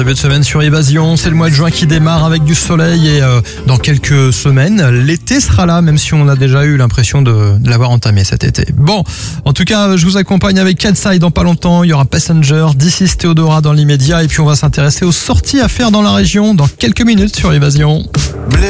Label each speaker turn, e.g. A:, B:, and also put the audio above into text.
A: début de semaine sur Évasion. C'est le mois de juin qui démarre avec du soleil et dans quelques semaines, l'été sera là, même si on a déjà eu l'impression de l'avoir entamé cet été. Bon, en tout cas, je vous accompagne avec Katsai dans pas longtemps. Il y aura Passenger, This is Théodora dans l'immédiat et puis on va s'intéresser aux sorties à faire dans la région dans quelques minutes sur Évasion.